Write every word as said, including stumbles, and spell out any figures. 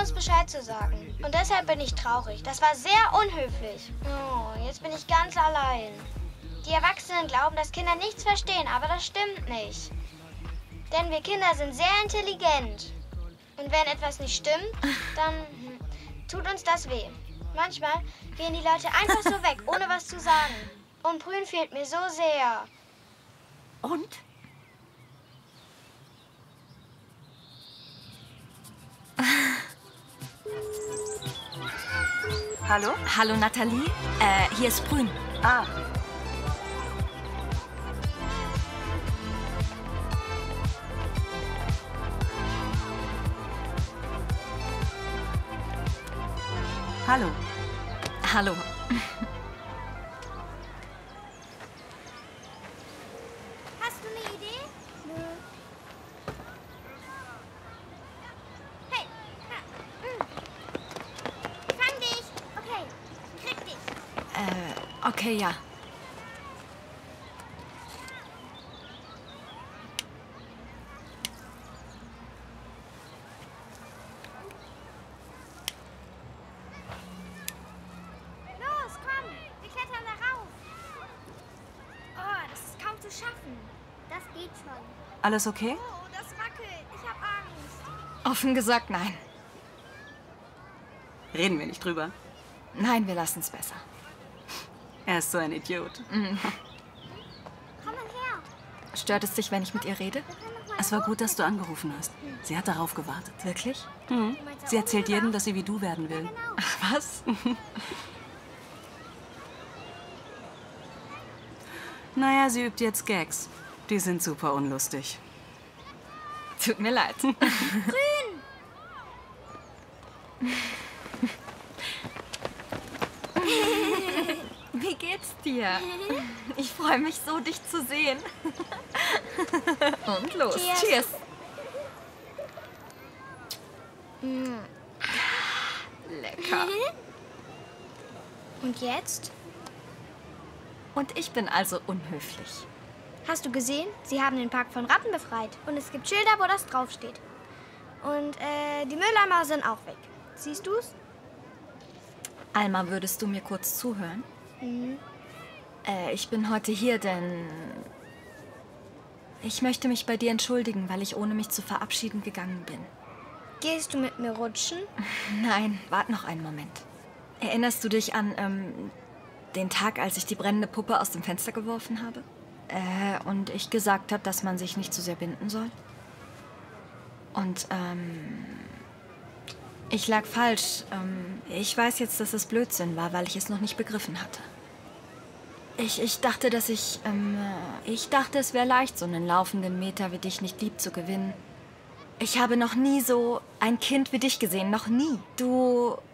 uns Bescheid zu sagen. Und deshalb bin ich traurig. Das war sehr unhöflich. Oh, jetzt bin ich ganz allein. Die Erwachsenen glauben, dass Kinder nichts verstehen, aber das stimmt nicht. Denn wir Kinder sind sehr intelligent. Und wenn etwas nicht stimmt, dann hm, tut uns das weh. Manchmal gehen die Leute einfach so weg, ohne was zu sagen. Und Brün fehlt mir so sehr. Und? Hallo? Hallo, Nathalie. Äh, hier ist Brün. Ah. Hallo. Hallo. Hast du eine Idee? Nö. Hey, ha, mm. Fang dich. Okay, krieg dich. Äh, okay, ja. Los, komm, wir klettern da rauf. Oh, das ist kaum zu schaffen. Das geht schon. Alles okay? Oh, das wackelt. Ich hab Angst. Offen gesagt, nein. Reden wir nicht drüber. Nein, wir lassen es besser. Er ist so ein Idiot. Mhm. Komm mal her. Stört es dich, wenn ich mit ihr rede? Es war gut, dass du angerufen hast. Sie hat darauf gewartet. Wirklich? Mhm. Sie erzählt jedem, dass sie wie du werden will. Ach, was? Naja, sie übt jetzt Gags. Die sind super unlustig. Tut mir leid. Wie geht's dir? Ich freue mich so, dich zu sehen. Und los. Cheers. Cheers. Lecker. Und jetzt? Und ich bin also unhöflich. Hast du gesehen? Sie haben den Park von Ratten befreit. Und es gibt Schilder, wo das draufsteht. Und äh, die Mülleimer sind auch weg. Siehst du's? Alma, würdest du mir kurz zuhören? Mhm. Äh, ich bin heute hier, denn ich möchte mich bei dir entschuldigen, weil ich ohne mich zu verabschieden gegangen bin. Gehst du mit mir rutschen? Nein, wart noch einen Moment. Erinnerst du dich an ähm, den Tag, als ich die brennende Puppe aus dem Fenster geworfen habe? Äh, und ich gesagt habe, dass man sich nicht zu sehr binden soll? Und, ähm, ich lag falsch. Ähm, ich weiß jetzt, dass es Blödsinn war, weil ich es noch nicht begriffen hatte. Ich, ich dachte, dass ich, ähm, ich dachte, es wäre leicht, so einen laufenden Meter wie dich nicht lieb zu gewinnen. Ich habe noch nie so ein Kind wie dich gesehen, noch nie. Du